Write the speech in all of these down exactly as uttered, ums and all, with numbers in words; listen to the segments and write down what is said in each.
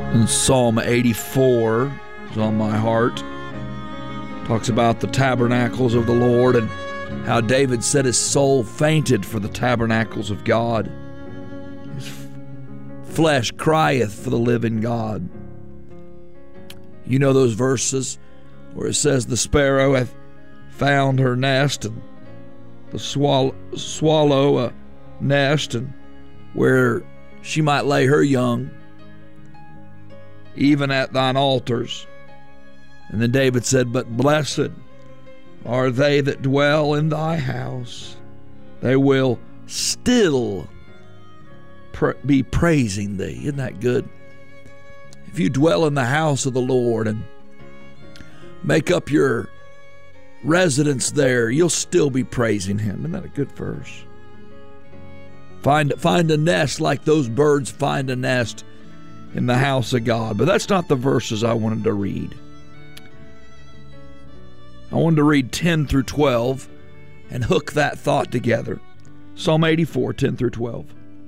And Psalm eighty-four is on my heart. Talks about the tabernacles of the Lord and how David said his soul fainted for the tabernacles of God. His f- flesh crieth for the living God. You know those verses where it says the sparrow hath found her nest and the swallow, swallow a nest and where she might lay her young, even at thine altars. And then David said, but blessed are they that dwell in thy house. They will still pr- be praising thee. Isn't that good? If you dwell in the house of the Lord and make up your residence there, you'll still be praising him. Isn't that a good verse? Find, find a nest like those birds find a nest in the house of God. But that's not the verses I wanted to read. I wanted to read ten through twelve and hook that thought together. Psalm eighty-four, ten through twelve.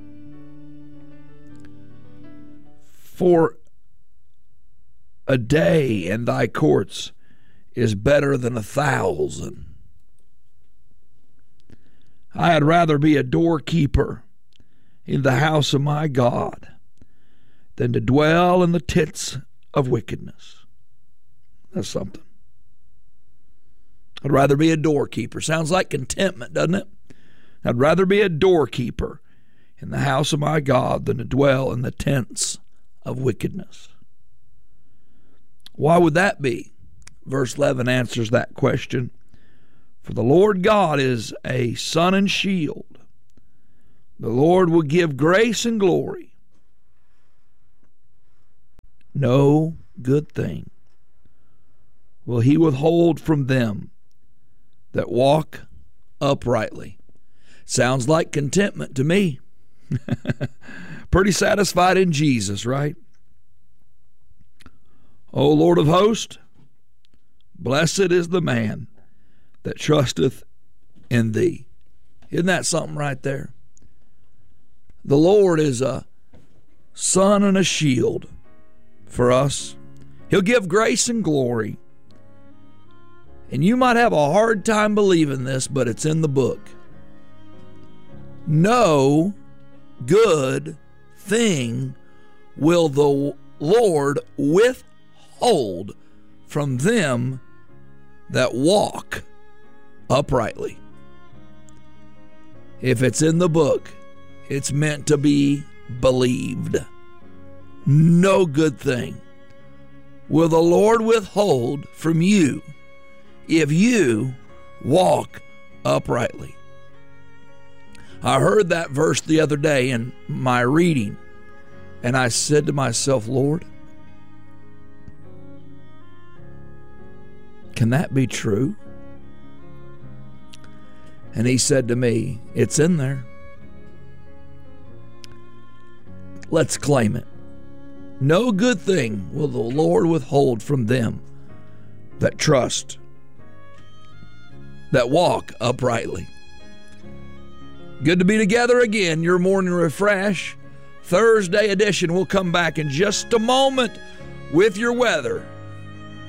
For a day in thy courts is better than a thousand. I had rather be a doorkeeper in the house of my God than to dwell in the tents of wickedness. That's something. I'd rather be a doorkeeper. Sounds like contentment, doesn't it? I'd rather be a doorkeeper in the house of my God than to dwell in the tents of wickedness. Why would that be? Verse eleven answers that question. For the Lord God is a sun and shield. The Lord will give grace and glory. No good thing will he withhold from them that walk uprightly. Sounds like contentment to me. Pretty satisfied in Jesus, right? O Lord of hosts, blessed is the man that trusteth in thee. Isn't that something right there? The Lord is a sun and a shield for us. He'll give grace and glory. And you might have a hard time believing this, but it's in the book. No good thing will the Lord withhold from them that walk uprightly. If it's in the book, it's meant to be believed. No good thing will the Lord withhold from you if you walk uprightly. I heard that verse the other day in my reading, and I said to myself, Lord, can that be true? And he said to me, it's in there. Let's claim it. No good thing will the Lord withhold from them that trust, that walk uprightly. Good to be together again. Your Morning Refresh Thursday edition will come back in just a moment with your weather